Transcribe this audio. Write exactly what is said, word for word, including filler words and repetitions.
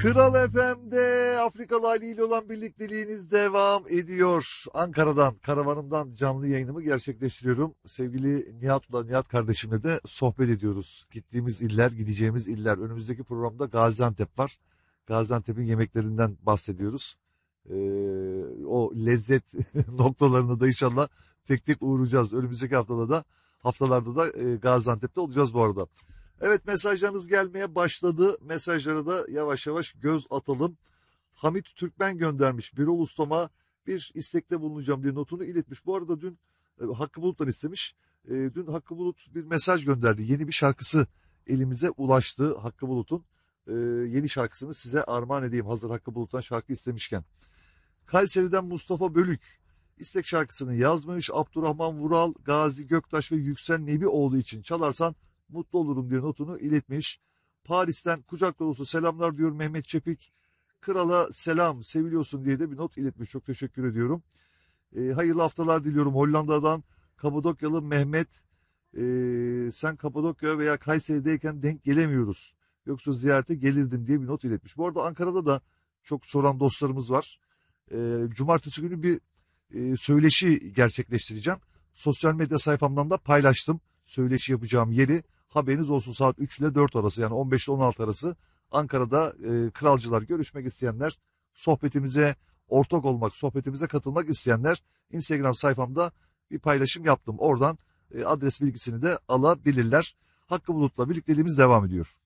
Kral F M'de Afrikalı Ali ile olan birlikteliğiniz devam ediyor. Ankara'dan, karavanımdan canlı yayınımı gerçekleştiriyorum. Sevgili Nihat'la, Nihat kardeşimle de sohbet ediyoruz. Gittiğimiz iller, gideceğimiz iller. Önümüzdeki programda Gaziantep var. Gaziantep'in yemeklerinden bahsediyoruz. Ee, o lezzet noktalarına da inşallah tek tek uğrayacağız. Önümüzdeki haftada da, haftalarda da e, Gaziantep'te olacağız bu arada. Evet, mesajlarınız gelmeye başladı. Mesajlara da yavaş yavaş göz atalım. Hamit Türkmen göndermiş. Birol Ustama bir istekte bulunacağım diye notunu iletmiş. Bu arada dün e, Hakkı Bulut'tan istemiş. E, dün Hakkı Bulut bir mesaj gönderdi. Yeni bir şarkısı elimize ulaştı Hakkı Bulut'un. E, yeni şarkısını size armağan edeyim. Hazır Hakkı Bulut'tan şarkı istemişken. Kayseri'den Mustafa Bölük istek şarkısını yazmış. Abdurrahman Vural, Gazi Göktaş ve Yüksel Nebioğlu için çalarsan mutlu olurum diye notunu iletmiş. Paris'ten kucak dolusu selamlar diyor Mehmet Çepik. Krala selam, seviliyorsun diye de bir not iletmiş. Çok teşekkür ediyorum. E, hayırlı haftalar diliyorum Hollanda'dan. Kapadokyalı Mehmet. E, sen Kapadokya veya Kayseri'deyken denk gelemiyoruz. Yoksa ziyarete gelirdim diye bir not iletmiş. Bu arada Ankara'da da çok soran dostlarımız var. E, cumartesi günü bir e, söyleşi gerçekleştireceğim. Sosyal medya sayfamdan da paylaştım. Söyleşi yapacağım yeri. Haberiniz olsun, saat üç ile dört arası, yani on beş ile on altı arası Ankara'da e, kralcılar görüşmek isteyenler, sohbetimize ortak olmak, sohbetimize katılmak isteyenler Instagram sayfamda bir paylaşım yaptım. Oradan e, adres bilgisini de alabilirler. Hakkı Bulut'la birlikteliğimiz devam ediyor.